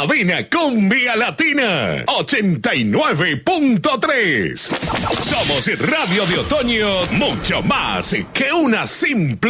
Cabina Cumbia Latina 89.3. Somos Radio de Otoño, mucho más que una simple